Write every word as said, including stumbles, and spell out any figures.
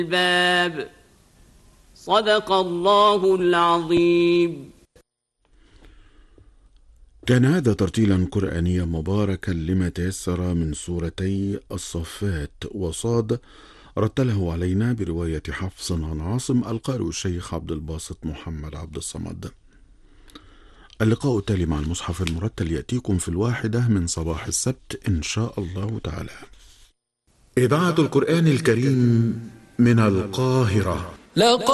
الألباب. صدق الله العظيم. كان هذا ترتيلا قرآنيا مباركا لما تيسر من سورتي الصفات وصاد، رتله علينا برواية حفص عن عاصم، القارئ الشيخ عبد الباسط محمد عبد الصمد. اللقاء التالي مع المصحف المرتل يأتيكم في الواحدة من صباح السبت إن شاء الله تعالى. إذاعة القرآن الكريم من القاهرة.